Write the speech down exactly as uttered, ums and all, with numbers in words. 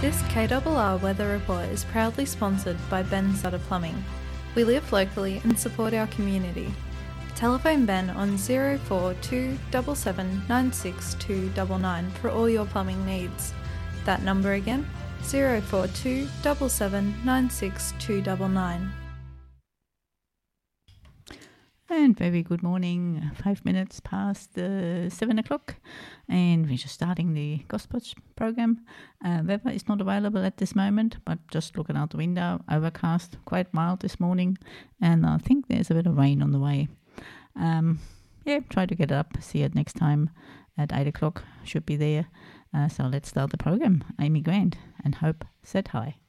This K R R Weather Report is proudly sponsored by Ben Sutter Plumbing. We live locally and support our community. Telephone Ben on zero four two seven seven nine six two nine nine for all your plumbing needs. That number again, zero four two seven seven nine six two nine nine. And very good morning, five minutes past uh, seven o'clock, and we're just starting the Gospels program. Uh, weather is not available at this moment, but just looking out the window, overcast, quite mild this morning, and I think there's a bit of rain on the way. Um, yeah, try to get it up, see it next time at eight o'clock, should be there. Uh, so let's start the program. Amy Grant and Hope said hi.